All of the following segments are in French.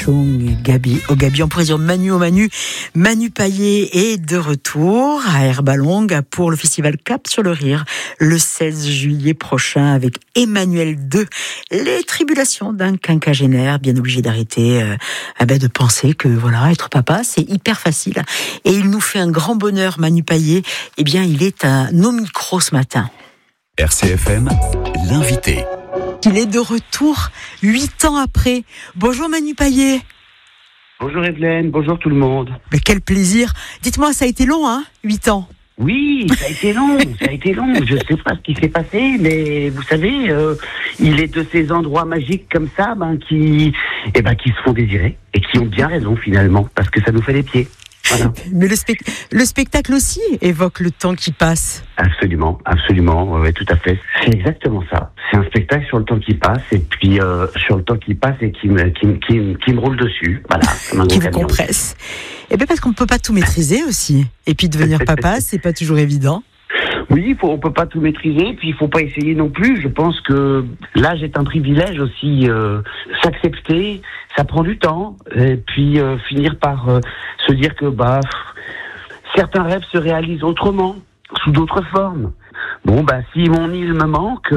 Gabi on pourrait dire Manu au Manu. Manu Payet est de retour à Herbalongue pour le festival Cap sur le Rire le 16 juillet prochain avec Emmanuel II. Les tribulations d'un quinquagénaire bien obligé d'arrêter de penser que voilà, être papa c'est hyper facile. Et il nous fait un grand bonheur, Manu Payet. Eh bien, il est à nos micros ce matin. RCFM, l'invité. Il est de retour 8 ans après. Bonjour Manu Payet. Bonjour Evelyne, bonjour tout le monde. Mais quel plaisir. Dites-moi, ça a été long, 8 ans. Oui, ça a été long. Je sais pas ce qui s'est passé, mais vous savez, il est de ces endroits magiques comme ça, qui se font désirer et qui ont bien raison finalement, parce que ça nous fait des pieds. Voilà. Mais le spectacle aussi évoque le temps qui passe. Absolument, oui, tout à fait. C'est exactement ça. C'est un spectacle sur le temps qui passe, et puis sur le temps qui passe et qui me roule dessus. Voilà. Qui vous compresse. Et bien parce qu'on ne peut pas tout maîtriser aussi. Et puis devenir papa, c'est pas toujours évident. Oui, on peut pas tout maîtriser, puis il faut pas essayer non plus. Je pense que l'âge est un privilège aussi. S'accepter, ça prend du temps, et puis finir par se dire que certains rêves se réalisent autrement, sous d'autres formes. Bon, si mon île me manque,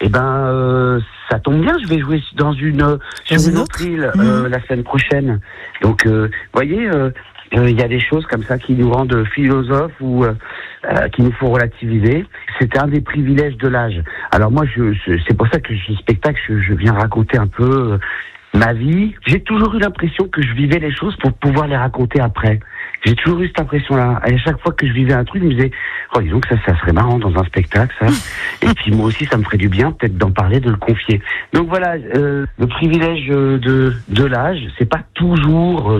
ça tombe bien, je vais jouer sur une autre île la semaine prochaine. Donc, voyez, il y a des choses comme ça qui nous rendent philosophes ou qui nous font relativiser. C'est un des privilèges de l'âge. Alors moi, c'est pour ça que ce spectacle, je viens raconter un peu ma vie. J'ai toujours eu l'impression que je vivais les choses pour pouvoir les raconter après. J'ai toujours eu cette impression-là. Et à chaque fois que je vivais un truc, je me disais, disons que ça serait marrant dans un spectacle, ça. Et puis moi aussi, ça me ferait du bien, peut-être d'en parler, de le confier. Donc voilà, le privilège de l'âge, c'est pas toujours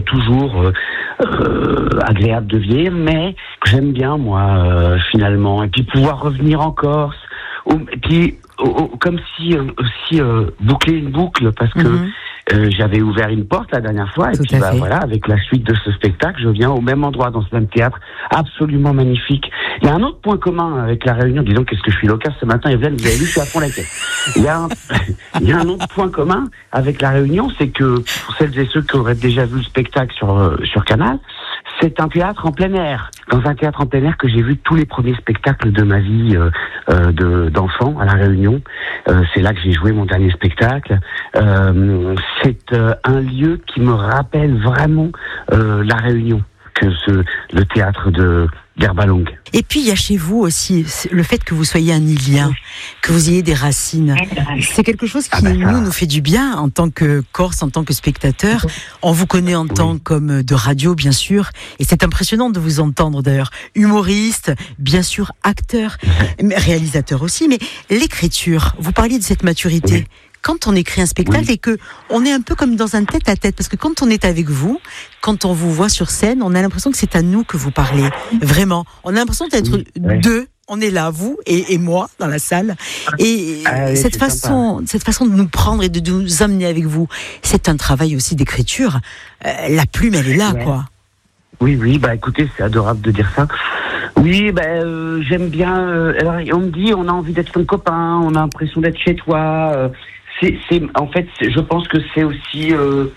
agréable de vieillir, mais j'aime bien, moi, finalement. Et puis pouvoir revenir en Corse, et puis comme si boucler une boucle, parce que j'avais ouvert une porte la dernière fois, et puis voilà, avec la suite de ce spectacle, je viens au même endroit, dans ce même théâtre, absolument magnifique. Il y a un autre point commun avec La Réunion, disons qu'est-ce que je suis loquace ce matin, Evelyne, vous avez vu, je suis à fond la caisse. Il y a un autre point commun avec La Réunion, c'est que, pour celles et ceux qui auraient déjà vu le spectacle sur Canal, c'est un théâtre en plein air. Dans un théâtre en plein air que j'ai vu tous les premiers spectacles de ma vie d'enfant à La Réunion. C'est là que j'ai joué mon dernier spectacle. C'est un lieu qui me rappelle vraiment La Réunion, que le théâtre d'Herbalongue. Et puis il y a chez vous aussi le fait que vous soyez un Ilien, que vous ayez des racines. C'est quelque chose qui nous fait du bien en tant que Corse, en tant que spectateur. On vous connaît en tant qu'homme de radio, bien sûr, et c'est impressionnant de vous entendre d'ailleurs. Humoriste, bien sûr, acteur, réalisateur aussi, mais l'écriture, vous parliez de cette maturité. Oui. Quand on écrit un spectacle et que on est un peu comme dans un tête-à-tête, parce que quand on est avec vous, quand on vous voit sur scène, on a l'impression que c'est à nous que vous parlez. Vraiment. On a l'impression d'être deux. On est là, vous et moi, dans la salle. Et cette façon de nous prendre et de nous amener avec vous, c'est un travail aussi d'écriture. La plume, elle est là, quoi. Oui, écoutez, c'est adorable de dire ça. Oui, j'aime bien. Alors, on me dit, on a envie d'être ton copain, on a l'impression d'être chez toi. En fait, je pense que c'est aussi.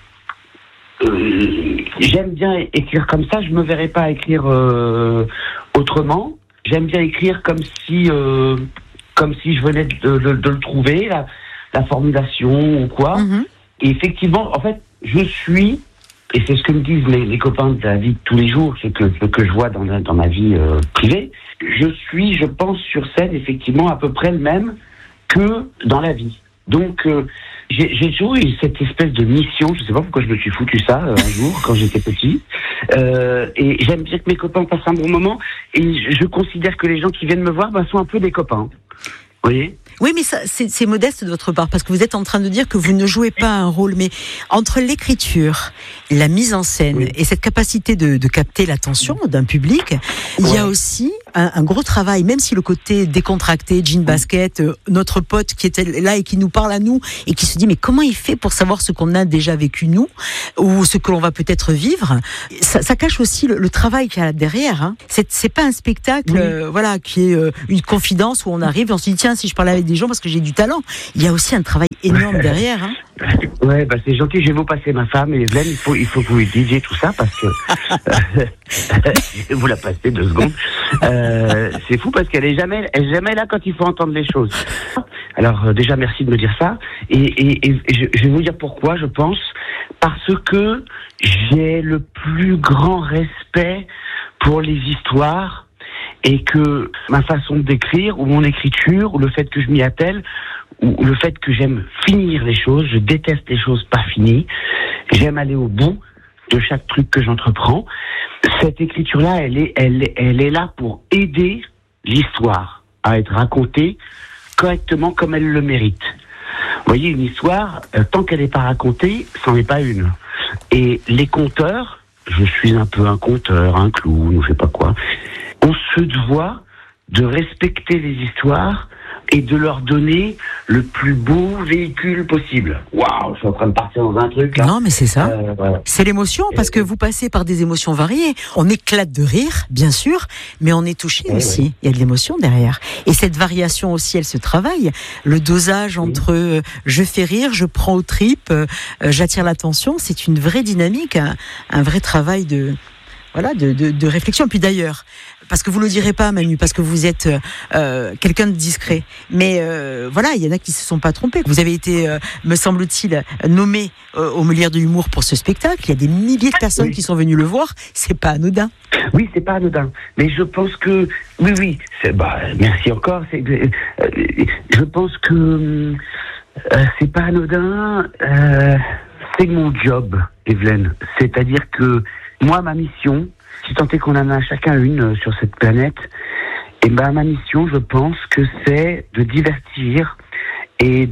J'aime bien écrire comme ça. Je me verrais pas écrire autrement. J'aime bien écrire comme si je venais de le trouver, la formulation ou quoi. Et effectivement, en fait, je suis. Et c'est ce que me disent les copains de la vie de tous les jours, ce que je vois dans ma vie privée. Je pense, sur scène, effectivement, à peu près le même que dans la vie. Donc, j'ai toujours eu cette espèce de mission, je sais pas pourquoi je me suis foutu ça un jour, quand j'étais petit. Et j'aime bien que mes copains passent un bon moment, et je considère que les gens qui viennent me voir sont un peu des copains. Vous voyez ? Oui, mais ça, c'est modeste de votre part, parce que vous êtes en train de dire que vous ne jouez pas un rôle, mais entre l'écriture, la mise en scène et cette capacité de capter l'attention d'un public, il y a aussi un gros travail, même si le côté décontracté, jean basket, notre pote qui était là et qui nous parle à nous et qui se dit mais comment il fait pour savoir ce qu'on a déjà vécu nous ou ce que l'on va peut-être vivre, ça cache aussi le travail qu'il y a derrière. Hein. C'est pas un spectacle qui est une confidence où on arrive et on se dit tiens si je parlais avec des gens parce que j'ai du talent. Il y a aussi un travail énorme derrière. Hein. Ouais, bah c'est gentil, je vais vous passer ma femme, et Evelyne, il faut que vous lui disiez tout ça, parce que je vais vous la passer 2 secondes. C'est fou parce qu'elle est jamais là quand il faut entendre les choses. Alors déjà merci de me dire ça, et je vais vous dire pourquoi, je pense, parce que j'ai le plus grand respect pour les histoires, et que ma façon d'écrire, ou mon écriture, ou le fait que je m'y attelle, ou le fait que j'aime finir les choses, je déteste les choses pas finies, j'aime aller au bout de chaque truc que j'entreprends. Cette écriture-là, elle est là pour aider l'histoire à être racontée correctement comme elle le mérite. Vous voyez, une histoire, tant qu'elle n'est pas racontée, c'en est pas une. Et les conteurs, je suis un peu un conteur, un clown, ou je sais pas quoi, on se doit de respecter les histoires et de leur donner le plus beau véhicule possible. Waouh, je suis en train de partir dans un truc là. Non, mais c'est ça. Voilà. C'est l'émotion, parce que vous passez par des émotions variées. On éclate de rire, bien sûr, mais on est touché aussi. Oui. Il y a de l'émotion derrière. Et cette variation aussi, elle se travaille. Le dosage entre je fais rire, je prends aux tripes, j'attire l'attention, c'est une vraie dynamique, un vrai travail de réflexion. Puis d'ailleurs, parce que vous le direz pas, Manu, parce que vous êtes quelqu'un de discret. Mais voilà, il y en a qui se sont pas trompés. Vous avez été, me semble-t-il, nommé au Molière de l'humour pour ce spectacle. Il y a des milliers de personnes qui sont venues le voir. C'est pas anodin. Oui, c'est pas anodin. Mais je pense que oui. Merci encore. Je pense que c'est pas anodin. C'est mon job, Evelyne. C'est-à-dire que moi, ma mission, si tant est qu'on en a chacun une sur cette planète, et ma mission, je pense que c'est de divertir et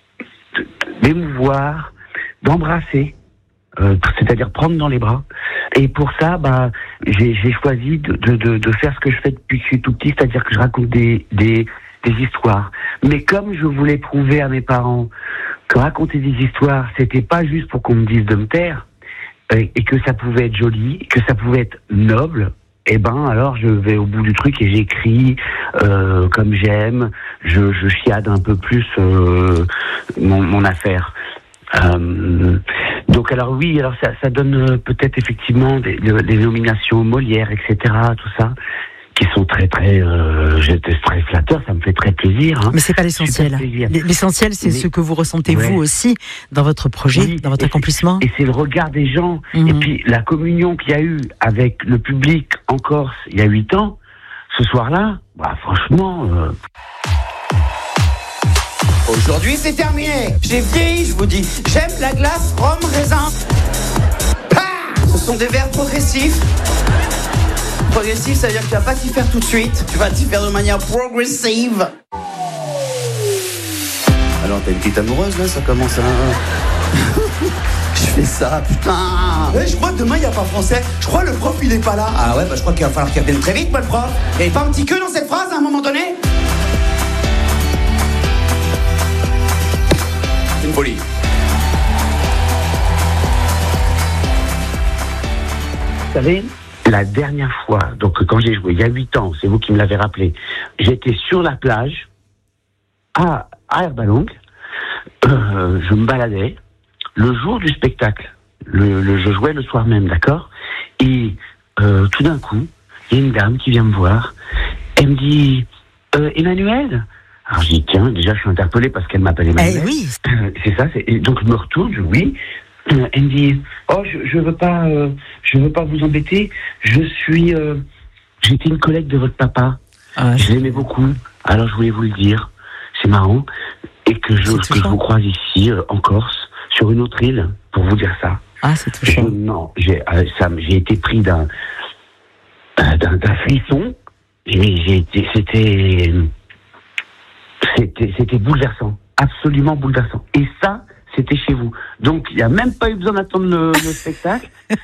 d'émouvoir, d'embrasser, c'est-à-dire prendre dans les bras. Et pour ça, j'ai choisi de faire ce que je fais depuis que je suis tout petit, c'est-à-dire que je raconte des histoires. Mais comme je voulais prouver à mes parents que raconter des histoires, c'était pas juste pour qu'on me dise de me taire, et que ça pouvait être joli, que ça pouvait être noble, alors je vais au bout du truc et j'écris comme j'aime, je chiade un peu plus mon affaire. Donc ça donne peut-être effectivement des nominations Molière, etc., tout ça, qui sont très flatteurs, ça me fait très plaisir. Hein. Mais c'est pas l'essentiel. L'essentiel, c'est ce que vous ressentez vous aussi dans votre projet, dans votre accomplissement. Et c'est le regard des gens, et puis la communion qu'il y a eu avec le public en Corse il y a 8 ans, ce soir-là, franchement... Aujourd'hui, c'est terminé. J'ai vieilli, je vous dis. J'aime la glace, rhum, raisin. Ce sont des verbes progressifs. Progressif, ça veut dire que tu vas pas t'y faire tout de suite. Tu vas t'y faire de manière progressive. Alors, t'as une petite amoureuse, là, ça commence à... Je fais ça, putain. Je crois que demain, il n'y a pas français. Je crois que le prof, il est pas là. Ah ouais, je crois qu'il va falloir qu'il revienne très vite, moi, le prof. Il n'y avait pas un petit queue dans cette phrase, à un moment donné? C'est une folie. Vous savez, la dernière fois, donc quand j'ai joué, il y a 8 ans, c'est vous qui me l'avez rappelé, j'étais sur la plage, à Herbalong, je me baladais, le jour du spectacle, je jouais le soir même, d'accord? Et tout d'un coup, il y a une dame qui vient me voir, elle me dit « Emmanuel ?» Alors j'ai dit « Tiens, déjà je suis interpellé parce qu'elle m'appelle Emmanuel. » oui. C'est ça, et donc je me retourne, oui. Elle me dit « Oh, je veux pas vous embêter. J'étais une collègue de votre papa. Je l'aimais beaucoup. Alors je voulais vous le dire. C'est marrant. Et que je vous croise ici, en Corse, sur une autre île, pour vous dire ça. » Ah, c'est touchant. J'ai été pris d'un frisson. Et c'était bouleversant. Absolument bouleversant. Et ça, c'était chez vous. Donc, il n'y a même pas eu besoin d'attendre le spectacle.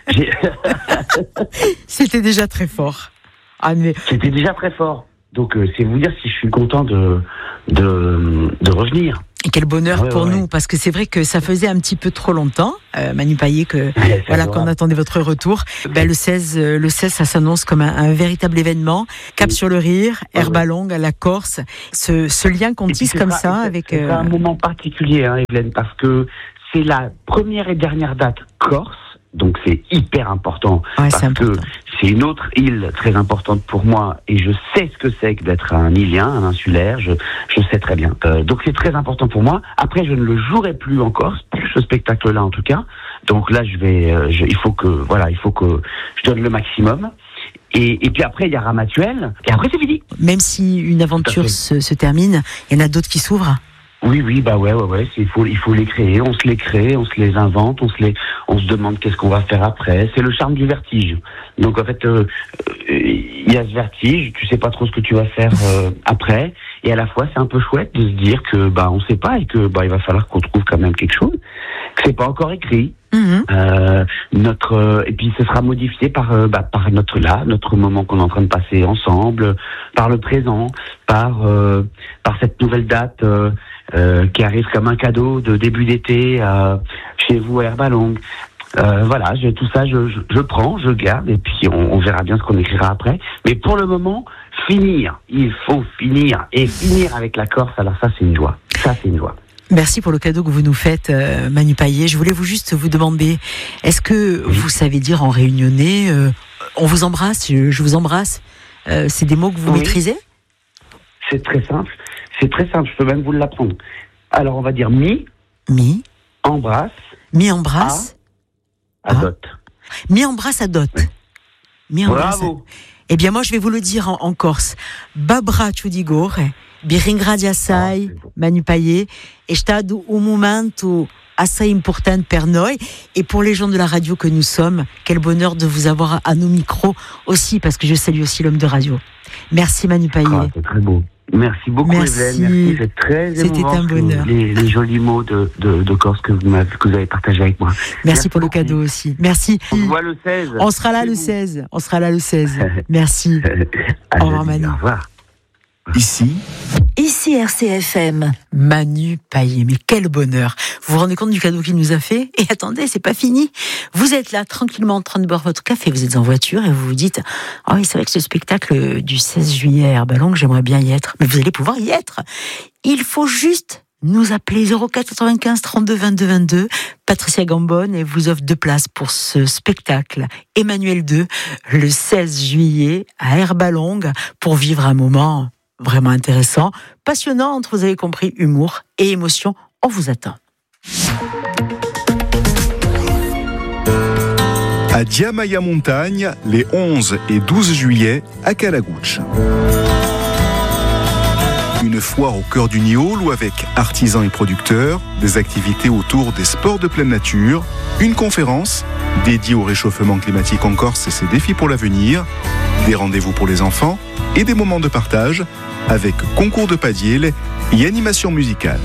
C'était déjà très fort. C'était déjà très fort. Donc, c'est vous dire si je suis content de revenir. Et quel bonheur pour nous, parce que c'est vrai que ça faisait un petit peu trop longtemps, Manu Payet, qu'on attendait votre retour. Le 16, ça s'annonce comme un véritable événement. Cap sur le Rire, Herbalong, à la Corse, ce lien qu'on tisse comme ça avec. C'est un moment particulier, Evelyne, parce que c'est la première et dernière date Corse. Donc c'est hyper important parce que c'est une autre île très importante pour moi et je sais ce que c'est que d'être un îlien, un insulaire, je sais très bien. Donc c'est très important pour moi. Après je ne le jouerai plus en Corse, plus ce spectacle-là en tout cas. Donc là il faut que je donne le maximum. Et puis après il y a Ramatuelle et après c'est fini. Même si une aventure se termine, il y en a d'autres qui s'ouvrent. Oui, bah ouais. Il faut les créer. On se les crée, on se les invente, on se demande qu'est-ce qu'on va faire après. C'est le charme du vertige. Donc en fait, il y a ce vertige. Tu sais pas trop ce que tu vas faire après. Et à la fois, c'est un peu chouette de se dire que on sait pas et que il va falloir qu'on trouve quand même quelque chose. Que c'est pas encore écrit. Et puis ce sera modifié par notre moment qu'on est en train de passer ensemble, par le présent, par cette nouvelle date. Qui arrive comme un cadeau de début d'été chez vous à Herbalongue. Tout ça, je prends, je garde, et puis on verra bien ce qu'on écrira après. Mais pour le moment, il faut finir, et finir avec la Corse, alors ça c'est une joie. Merci pour le cadeau que vous nous faites, Manu Payet. Je voulais juste vous demander, est-ce que vous savez dire en réunionnais, on vous embrasse, je vous embrasse, c'est des mots que vous maîtrisez ? C'est très simple, je peux même vous l'apprendre. Alors on va dire embrasse, à dot. Embrasse à dot. Bravo. Eh bien moi je vais vous le dire en corse. Babra Chudigore, Biringradia Sai, Manu Payet, Estad un momento assez important per noi, et pour les gens de la radio que nous sommes, quel bonheur de vous avoir à nos micros aussi, parce que je salue aussi l'homme de radio. Merci Manu Payet. C'est très beau. Merci beaucoup Evelyne, merci, c'est très émouvant. C'était un bonheur. Les jolis mots de Corse que vous avez partagé avec moi. Merci pour le cadeau aussi. Merci. On se voit le 16. On sera là le 16. Merci. Au revoir Manu. Au revoir. Ici RCFM. Manu Payet, mais quel bonheur. Vous vous rendez compte du cadeau qu'il nous a fait ? Et attendez, c'est pas fini. Vous êtes là tranquillement en train de boire votre café, vous êtes en voiture et vous vous dites « Ah oui, c'est vrai que ce spectacle du 16 juillet à Herbalongue, j'aimerais bien y être. » Mais vous allez pouvoir y être. Il faut juste nous appeler 04 95 32 22 22. Patricia Gambonne et vous offre 2 places pour ce spectacle Emmanuel II, le 16 juillet à Herbalongue, pour vivre un moment vraiment intéressant, passionnant entre, vous avez compris, humour et émotion. On vous attend. À Diamaya Montagne, les 11 et 12 juillet à Calagouche. Une foire au cœur du Niol où avec artisans et producteurs, des activités autour des sports de pleine nature, une conférence dédiée au réchauffement climatique en Corse et ses défis pour l'avenir, des rendez-vous pour les enfants et des moments de partage avec concours de padiel et animation musicale.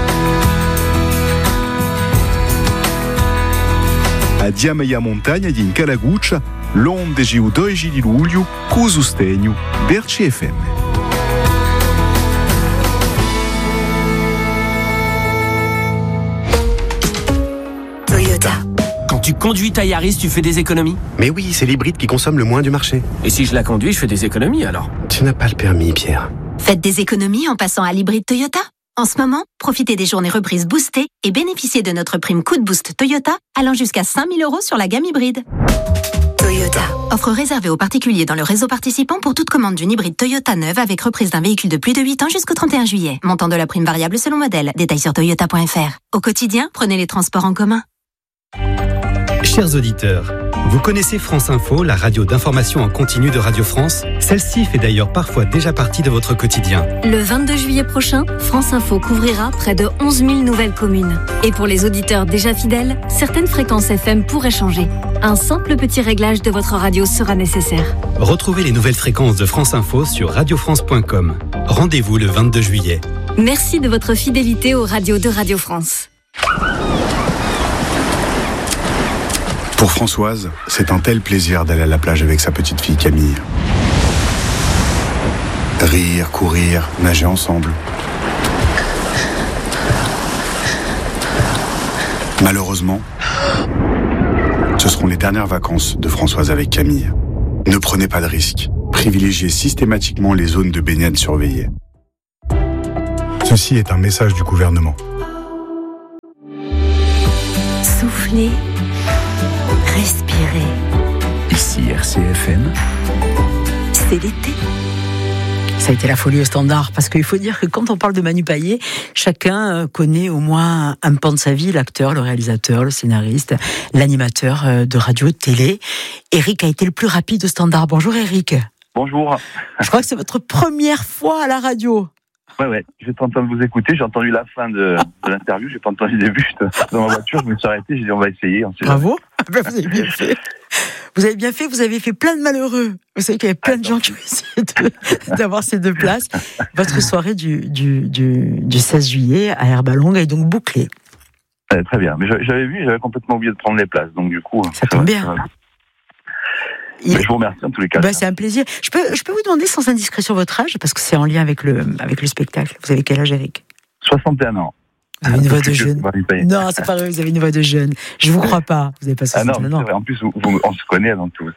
A Diamaya Montagne e in Calagouche, l'11 e 12 di luglio, con sostegno d'RCFM. Toyota. Quand tu conduis ta Yaris, tu fais des économies ? Mais oui, c'est l'hybride qui consomme le moins du marché. Et si je la conduis, je fais des économies alors ? Tu n'as pas le permis, Pierre. Faites des économies en passant à l'hybride Toyota. En ce moment, profitez des journées reprises boostées et bénéficiez de notre prime coup de boost Toyota allant jusqu'à 5 000 € sur la gamme hybride. Toyota. Offre réservée aux particuliers dans le réseau participant pour toute commande d'une hybride Toyota neuve avec reprise d'un véhicule de plus de 8 ans jusqu'au 31 juillet. Montant de la prime variable selon modèle. Détails sur toyota.fr. Au quotidien, prenez les transports en commun. Chers auditeurs, vous connaissez France Info, la radio d'information en continu de Radio France ? Celle-ci fait d'ailleurs parfois déjà partie de votre quotidien. Le 22 juillet prochain, France Info couvrira près de 11 000 nouvelles communes. Et pour les auditeurs déjà fidèles, certaines fréquences FM pourraient changer. Un simple petit réglage de votre radio sera nécessaire. Retrouvez les nouvelles fréquences de France Info sur radiofrance.com. Rendez-vous le 22 juillet. Merci de votre fidélité aux radios de Radio France. Pour Françoise, c'est un tel plaisir d'aller à la plage avec sa petite fille Camille. Rire, courir, nager ensemble. Malheureusement, ce seront les dernières vacances de Françoise avec Camille. Ne prenez pas de risques. Privilégiez systématiquement les zones de baignade surveillées. Ceci est un message du gouvernement. souffler, respirer. Ici RCFM. C'est l'été. Ça a été la folie au Standard, parce qu'il faut dire que quand on parle de Manu Payet, chacun connaît au moins un pan de sa vie, l'acteur, le réalisateur, le scénariste, l'animateur de radio, de télé. Eric a été le plus rapide au Standard. Bonjour Eric. Bonjour. Je crois que c'est votre première fois à la radio. Ouais, j'étais en train de vous écouter, j'ai entendu la fin de l'interview, j'ai pas entendu le début, j'étais dans ma voiture, je me suis arrêté, j'ai dit on va essayer. Bravo, vous avez bien fait. Vous avez bien fait, vous avez fait plein de malheureux. Vous savez qu'il y avait plein de gens qui ont essayé d'avoir ces 2 places. Votre soirée du 16 juillet à Herballong est donc bouclée. Très bien, mais j'avais complètement oublié de prendre les places, donc du coup... Ça tombe bien. Je vous remercie en tous les cas. C'est un plaisir. Je peux vous demander sans indiscrétion votre âge, parce que c'est en lien avec le spectacle. Vous avez quel âge, Eric ? 61 ans. Vous avez une voix de jeune. Non, c'est pas vrai, vous avez une voix de jeune. Je vous crois pas. Vous n'avez pas 61 ans. Ah non, c'est vrai. En plus, on se connaît donc tout.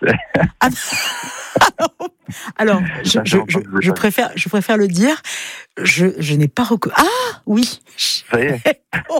Alors, je préfère le dire. Je n'ai pas reconnu. Ah oui. Ça y est.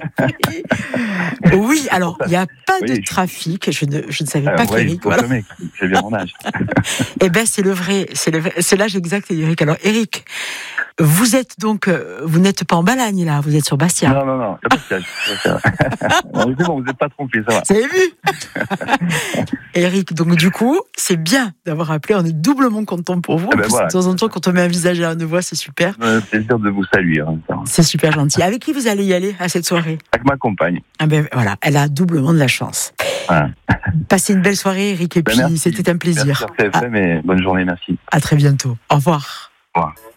Oui. Alors, il n'y a pas de trafic. Je ne savais pas qu'Éric. Voilà. C'est bien mon âge. Eh ben, c'est l'âge exact d'Éric. Alors, Eric, vous êtes donc, vous n'êtes pas en Balagne là, vous êtes sur Bastia. Non, il n'y a pas de siège. Non, c'est bon, vous n'êtes pas trompé, ça va. Vous avez vu? Eric, donc du coup, c'est bien d'avoir appelé. On est doublement content pour vous. De temps en temps, quand on met un visage à une voix, c'est super. C'est plaisir de vous saluer en même temps. C'est super gentil. Avec qui vous allez y aller à cette soirée? Avec ma compagne. Ah ben voilà, elle a doublement de la chance. Voilà. Passez une belle soirée, Eric, et puis merci. C'était un plaisir. Merci RCFM et bonne journée, merci. À très bientôt. Au revoir. Au revoir.